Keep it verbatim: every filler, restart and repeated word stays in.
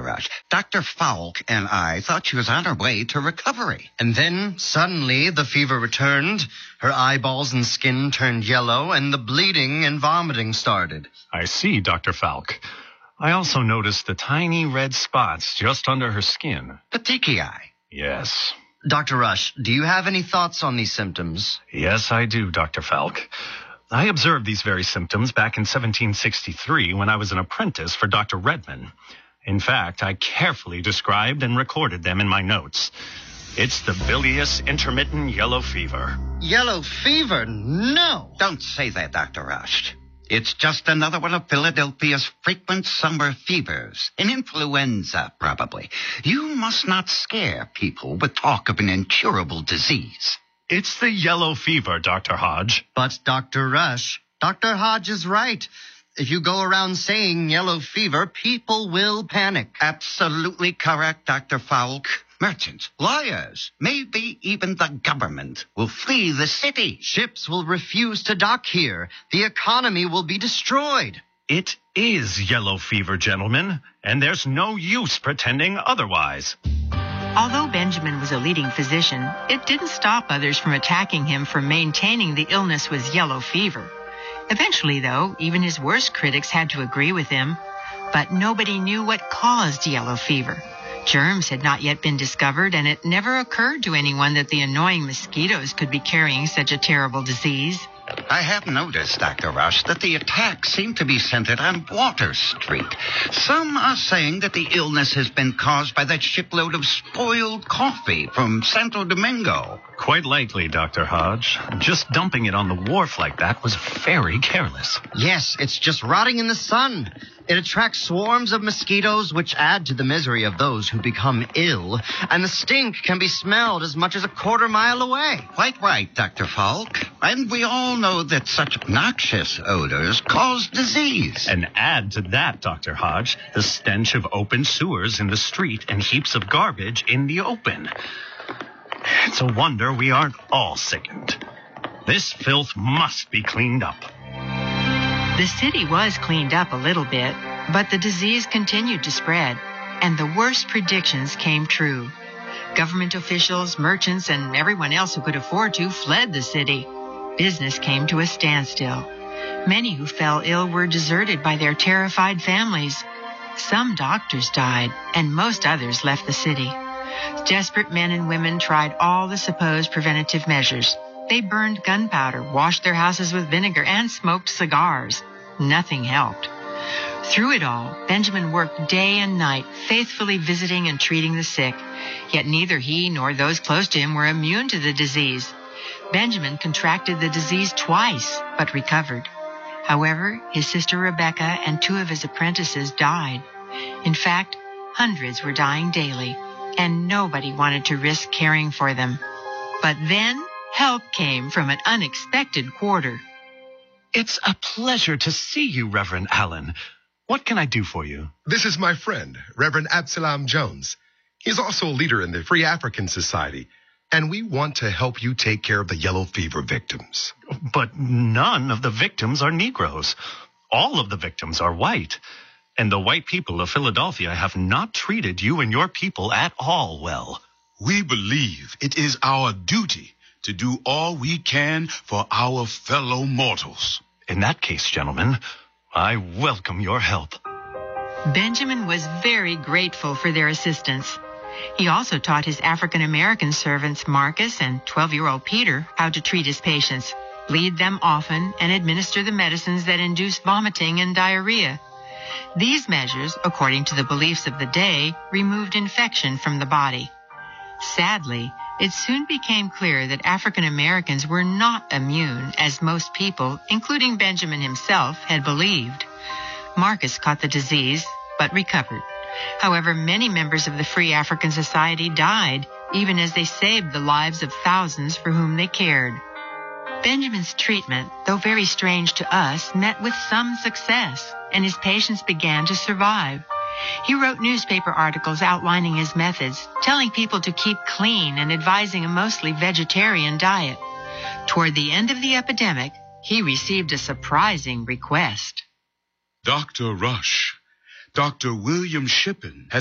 Rush. Doctor Falk and I thought she was on her way to recovery. And then, suddenly, the fever returned, her eyeballs and skin turned yellow, and the bleeding and vomiting started. I see, Doctor Falk. I also noticed the tiny red spots just under her skin. Petechiae. Yes. Doctor Rush, do you have any thoughts on these symptoms? Yes, I do, Doctor Falk. I observed these very symptoms back in seventeen sixty-three when I was an apprentice for Doctor Redman. In fact, I carefully described and recorded them in my notes. It's the bilious intermittent yellow fever. Yellow fever? No! Don't say that, Doctor Rush. It's just another one of Philadelphia's frequent summer fevers. An influenza, probably. You must not scare people with talk of an incurable disease. It's the yellow fever, Doctor Hodge. But, Doctor Rush, Doctor Hodge is right. If you go around saying yellow fever, people will panic. Absolutely correct, Doctor Falk. Merchants, lawyers, maybe even the government will flee the city. Ships will refuse to dock here. The economy will be destroyed. It is yellow fever, gentlemen, and there's no use pretending otherwise. Although Benjamin was a leading physician, it didn't stop others from attacking him for maintaining the illness was yellow fever. Eventually, though, even his worst critics had to agree with him. But nobody knew what caused yellow fever. Germs had not yet been discovered, and it never occurred to anyone that the annoying mosquitoes could be carrying such a terrible disease. I have noticed, Doctor Rush, that the attacks seem to be centered on Water Street. Some are saying that the illness has been caused by that shipload of spoiled coffee from Santo Domingo. Quite likely, Doctor Hodge. Just dumping it on the wharf like that was very careless. Yes, it's just rotting in the sun. It attracts swarms of mosquitoes, which add to the misery of those who become ill, and the stink can be smelled as much as a quarter mile away. Quite right, Doctor Falk. And we all know that such noxious odors cause disease. And add to that, Doctor Hodge, the stench of open sewers in the street and heaps of garbage in the open. It's a wonder we aren't all sickened. This filth must be cleaned up. The city was cleaned up a little bit, but the disease continued to spread, and the worst predictions came true. Government officials, merchants, and everyone else who could afford to fled the city. Business came to a standstill. Many who fell ill were deserted by their terrified families. Some doctors died, and most others left the city. Desperate men and women tried all the supposed preventative measures. They burned gunpowder, washed their houses with vinegar, and smoked cigars. Nothing helped. Through it all, Benjamin worked day and night, faithfully visiting and treating the sick. Yet neither he nor those close to him were immune to the disease. Benjamin contracted the disease twice, but recovered. However, his sister Rebecca and two of his apprentices died. In fact, hundreds were dying daily, and nobody wanted to risk caring for them. But then, help came from an unexpected quarter. It's a pleasure to see you, Reverend Allen. What can I do for you? This is my friend, Reverend Absalom Jones. He's also a leader in the Free African Society, and we want to help you take care of the yellow fever victims. But none of the victims are Negroes. All of the victims are white. And the white people of Philadelphia have not treated you and your people at all well. We believe it is our duty to do all we can for our fellow mortals. In that case, gentlemen, I welcome your help. Benjamin was very grateful for their assistance. He also taught his African-American servants, Marcus and twelve-year-old Peter, how to treat his patients, bleed them often, and administer the medicines that induce vomiting and diarrhea. These measures, according to the beliefs of the day, removed infection from the body. Sadly, it soon became clear that African Americans were not immune, as most people, including Benjamin himself, had believed. Marcus caught the disease, but recovered. However, many members of the Free African Society died, even as they saved the lives of thousands for whom they cared. Benjamin's treatment, though very strange to us, met with some success, and his patients began to survive. He wrote newspaper articles outlining his methods, telling people to keep clean and advising a mostly vegetarian diet. Toward the end of the epidemic, he received a surprising request. Doctor Rush, Doctor William Shippen has